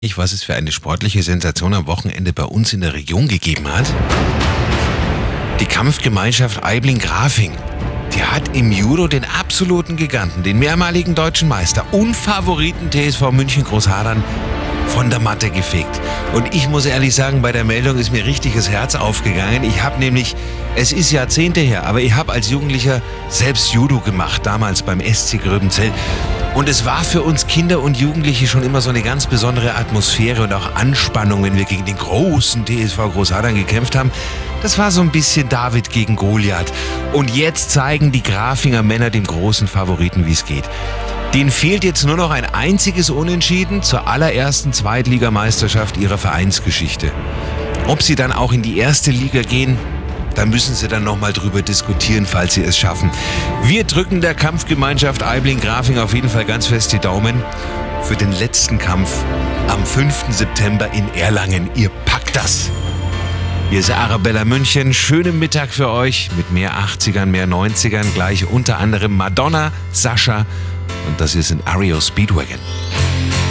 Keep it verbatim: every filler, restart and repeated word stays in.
Ich, was es für eine sportliche Sensation am Wochenende bei uns in der Region gegeben hat? Die Kampfgemeinschaft Aibling-Grafing. Die hat im Judo den absoluten Giganten, den mehrmaligen deutschen Meister und Favoriten T S V München Großhadern von der Matte gefegt. Und ich muss ehrlich sagen, bei der Meldung ist mir richtig das Herz aufgegangen. Ich habe nämlich, es ist Jahrzehnte her, aber ich habe als Jugendlicher selbst Judo gemacht, damals beim S C Gröbenzell. Und es war für uns Kinder und Jugendliche schon immer so eine ganz besondere Atmosphäre und auch Anspannung, wenn wir gegen den großen T S V Großhadern gekämpft haben. Das war so ein bisschen David gegen Goliath. Und jetzt zeigen die Grafinger Männer dem großen Favoriten, wie es geht. Denen fehlt jetzt nur noch ein einziges Unentschieden zur allerersten Zweitligameisterschaft ihrer Vereinsgeschichte. Ob sie dann auch in die erste Liga gehen, da müssen sie dann nochmal drüber diskutieren, falls sie es schaffen. Wir drücken der Kampfgemeinschaft Aibling-Grafing auf jeden Fall ganz fest die Daumen für den letzten Kampf am fünften September in Erlangen. Ihr packt das! Hier ist Arabella München. Schönen Mittag für euch mit mehr achtzigern, mehr neunzigern. Gleich unter anderem Madonna, Sascha und das hier sind R E O Speedwagon.